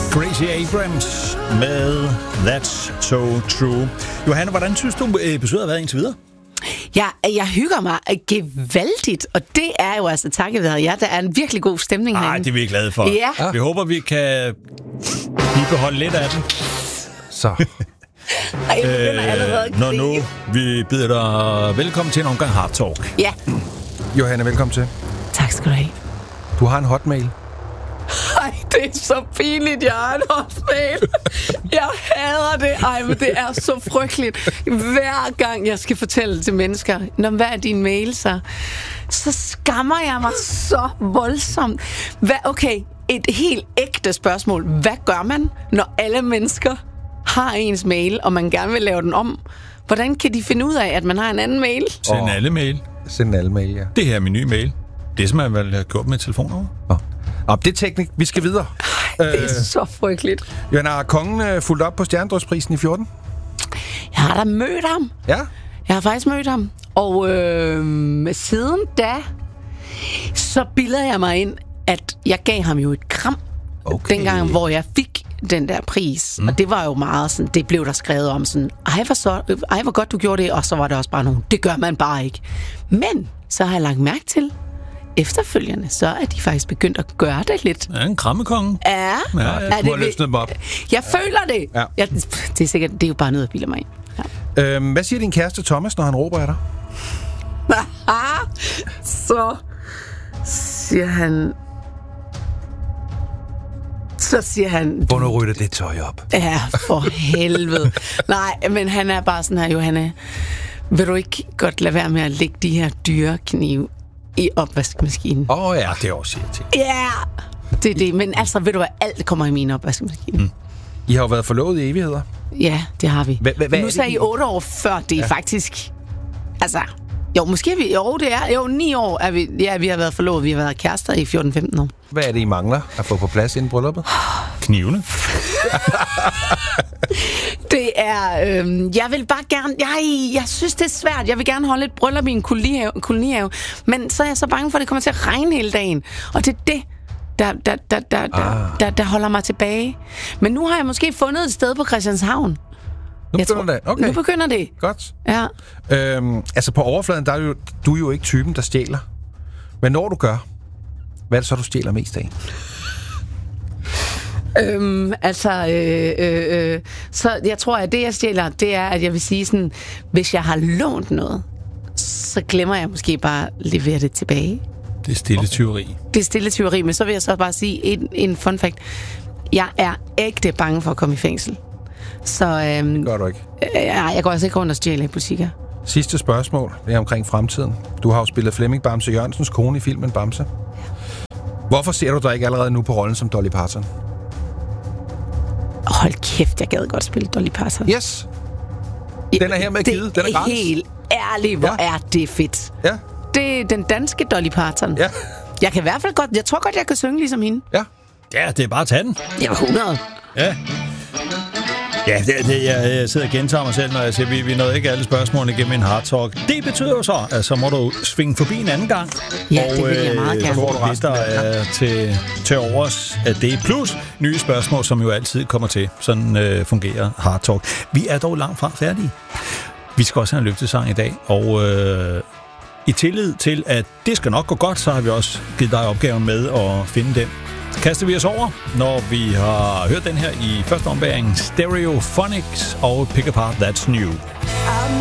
Gracie Abrams med That's So True. Johanne, hvordan synes du, besøget har været indtil videre? Jeg hygger mig gevaldigt, og det er jo altså takket være jer. Der er en virkelig god stemning herinde. Nej, det er vi glade for. Ja. Vi håber, vi kan bibeholde lidt af den. Så. Når nu vi byder dig velkommen til en omgang Hard Talk. Ja. Johanne, velkommen til. Tak skal du have. Du har en hotmail. Ej, det er så pinligt, jeg har en hotmail. Jeg hader det. Ej, men det er så frygteligt. Hver gang jeg skal fortælle til mennesker, hvad er din mail så skammer jeg mig så voldsomt. Okay, et helt ægte spørgsmål. Hvad gør man, når alle mennesker har ens mail, og man gerne vil lave den om? Hvordan kan de finde ud af, at man har en anden mail? Send alle mail. Send alle mail, ja. Det her er min nye mail. Det som man vel har gjort med telefoner. Det er teknik. Vi skal videre. Det er så frygteligt. Johanna, har kongen fulgt op på Stjernedrysprisen i 14? Jeg har da mødt ham. Ja? Jeg har faktisk mødt ham. Og siden da, så billeder jeg mig ind, at jeg gav ham jo et kram. Okay. Dengang, hvor jeg fik den der pris. Og det var jo meget sådan, det blev der skrevet om sådan, ej hvor godt du gjorde det, og så var det også bare nogen, det gør man bare ikke. Men så har jeg lagt mærke til, efterfølgende, så er de faktisk begyndt at gøre det lidt. Ja, en krammekonge. Ja. Du har løftet dem op. Jeg føler det. Ja. Det er sikkert, det er jo bare noget, jeg bilder mig ind. Ja. Hvad siger din kæreste Thomas, når han råber af dig? Så siger han... Hvor nu rytter det tøj op. Ja, for helvede. Nej, men han er bare sådan her, Johanne, vil du ikke godt lade være med at lægge de her dyre knive i opvaskemaskinen? Ja, det er også til. Ja, det er det. Men altså, ved du hvad, alt kommer i min opvaskemaskine. I har jo været forlovet i evigheder. Ja, det har vi. Hvad nu sagde I 8 år før, det er faktisk... Altså, jo, måske er vi... Jo, det er... Jo, 9 år er vi... Ja, vi har været forlovet. Vi har været kærester i 14-15 år. Hvad er det, I mangler at få på plads inden brylluppet? Knivene. Det er... jeg vil bare gerne... Jeg synes, det er svært. Jeg vil gerne holde et bryllup i en kolonihave. Men så er jeg så bange for, at det kommer til at regne hele dagen. Og det er det, der holder mig tilbage. Men nu har jeg måske fundet et sted på Christianshavn. Nu begynder det. Okay. Nu begynder det. Godt. Ja. Altså på overfladen, der er du er jo ikke typen, der stjæler. Men når du gør, hvad er det så, du stjæler mest af? Så jeg tror, at det, jeg stjæler, det er, at jeg vil sige sådan, hvis jeg har lånt noget, så glemmer jeg måske bare at levere det tilbage. Det er stille tyveri. Det er stille tyveri, men så vil jeg så bare sige en fun fact. Jeg er ægte bange for at komme i fængsel. Så det gør du ikke. Jeg går altså ikke rundt og stjæler i butikker. Sidste spørgsmål, det er omkring fremtiden. Du har jo spillet Flemming Bamse Jørgensens kone i filmen Bamse. Hvorfor ser du dig ikke allerede nu på rollen som Dolly Parton? Hold kæft, jeg gad godt spille Dolly Parton. Yes. Den er her med givet. Den er gratis. Helt ærligt, hvor er det fedt. Ja. Det er den danske Dolly Parton. Ja. Jeg kan i hvert fald godt... Jeg tror godt, jeg kan synge ligesom hende. Ja. Ja, det er bare at tage den. Jeg var 100. Ja. Ja, jeg sidder og gentager mig selv, når jeg siger, vi nåede ikke alle spørgsmålene igennem en hard talk. Det betyder jo så, at så må du svinge forbi en anden gang. Ja, det vil jeg meget gerne. Så får du resten af til overs af det. Plus nye spørgsmål, som jo altid kommer til. Sådan fungerer hard talk. Vi er dog langt fra færdige. Vi skal også have en løftesang i dag, og i tillid til, at det skal nok gå godt, så har vi også givet dig opgaven med at finde den. Kaster vi os over, når vi har hørt den her i første ombæring, Stereophonics og Pick Apart That's New.